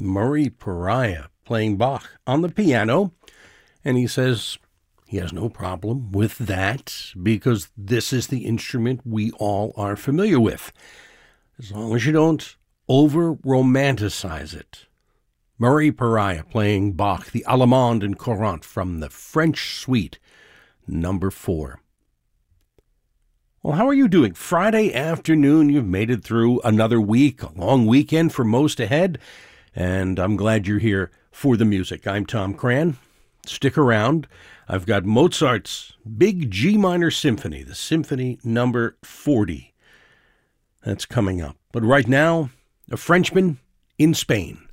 Murray Pariah playing Bach on the piano, and he says he has no problem with that because this is the instrument we all are familiar with, as long as you don't over-romanticize it. Murray Pariah playing Bach, the Allemande and Courante from the French Suite, number 4. Well, how are you doing? Friday afternoon, you've made it through another week, a long weekend for most ahead, and I'm glad you're here for the music. I'm Tom Cran. Stick around. I've got Mozart's Big G Minor Symphony, the Symphony number 40. That's coming up. But right now, a Frenchman in Spain.